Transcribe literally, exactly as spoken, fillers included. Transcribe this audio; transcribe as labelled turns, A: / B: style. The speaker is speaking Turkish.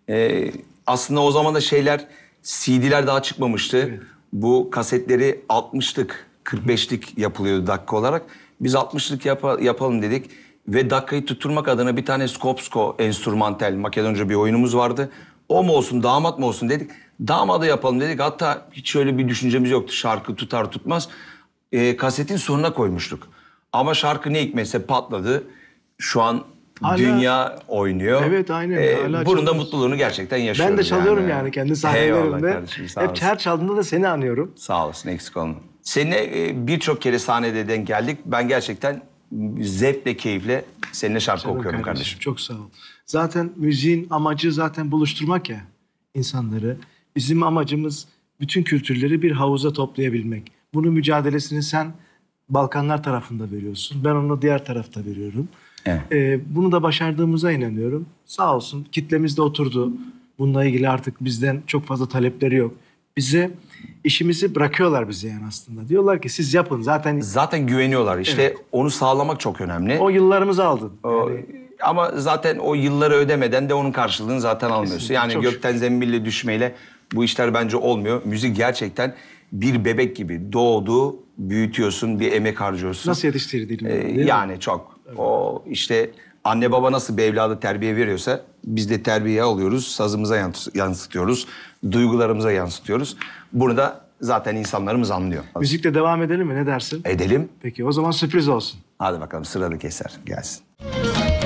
A: Ee, aslında o zaman da şeyler, C D'ler daha çıkmamıştı.
B: Evet.
A: Bu kasetleri altmışlık, kırk beşlik yapılıyordu dakika olarak. Biz altmışlık yap yapalım dedik. Ve dakikayı tutturmak adına bir tane Skopsko enstrümantal Makedonca bir oyunumuz vardı. O mu olsun, damat mı olsun dedik. Damadı yapalım dedik. Hatta hiç öyle bir düşüncemiz yoktu. Şarkı tutar tutmaz. Ee, kasetin sonuna koymuştuk. Ama şarkı ne hikmetse patladı. Şu an
B: Hala-
A: dünya oynuyor.
B: Evet, aynen.
A: Ee,
B: Hala
A: bunun da
B: çalıyoruz.
A: mutluluğunu gerçekten yaşıyoruz.
B: Ben de çalıyorum yani, kendi
A: Eyvallah
B: sahnelerimde.
A: kardeşim, sağ
B: Hep
A: olasın.
B: her çaldığımda da seni anıyorum.
A: Sağ olasın, eksik olma. Seninle e, birçok kere sahnede denk geldik. Ben gerçekten zevkle, keyifle seninle şarkı
B: Canım
A: okuyorum kardeşim.
B: Çok sağ ol. Zaten müziğin amacı zaten buluşturmak ya insanları. Bizim amacımız bütün kültürleri bir havuza toplayabilmek. Bunun mücadelesini sen Balkanlar tarafında veriyorsun. Ben onu diğer tarafta veriyorum.
A: Evet.
B: Ee, bunu da başardığımıza inanıyorum. Sağ olsun kitlemiz de oturdu. Bununla ilgili artık bizden çok fazla talepleri yok. Bize işimizi bırakıyorlar bize yani aslında. Diyorlar ki siz yapın zaten.
A: Zaten güveniyorlar. İşte
B: Evet.
A: onu sağlamak çok önemli.
B: O yıllarımızı aldın.
A: O-
B: Yani
A: Ama zaten o yılları ödemeden de onun karşılığını zaten almıyorsun.
B: Kesinlikle,
A: Yani
B: çok
A: gökten zembille düşmeyle bu işler bence olmuyor. Müzik gerçekten bir bebek gibi doğdu, büyütüyorsun, bir emek harcıyorsun.
B: nasıl yetiştirildiğini
A: Ee,
B: değil mi?
A: yani çok. O işte anne baba nasıl bir evladı terbiye veriyorsa biz de terbiye alıyoruz, sazımıza yans- yansıtıyoruz, duygularımıza yansıtıyoruz. Bunu da zaten insanlarımız anlıyor.
B: Müzikle devam edelim mi? Ne dersin?
A: Edelim.
B: Peki o zaman sürpriz olsun.
A: Hadi bakalım sıradaki eser gelsin.